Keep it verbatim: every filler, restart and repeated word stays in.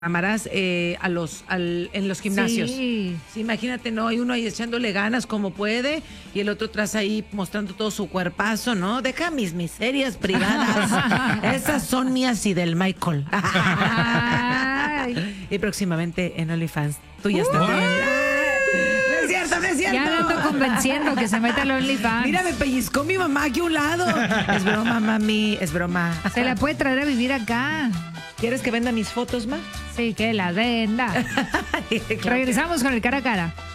cámaras eh, a los al, en los gimnasios. Sí. Sí, imagínate, ¿no? Hay uno ahí echándole ganas como puede y el otro atrás ahí mostrando todo su cuerpazo, ¿no? Deja mis miserias privadas. Esas son mías y del Michael. Ay. Y próximamente en OnlyFans. Tú ya estás bien. No es cierto, no es cierto. Ya lo ando convenciendo que se meta al OnlyFans. Mira, me pellizcó mi mamá aquí a un lado. Es broma, mami, es broma. Se la puede traer a vivir acá. ¿Quieres que venda mis fotos, ma? Sí, que la venda. Regresamos con el cara a cara.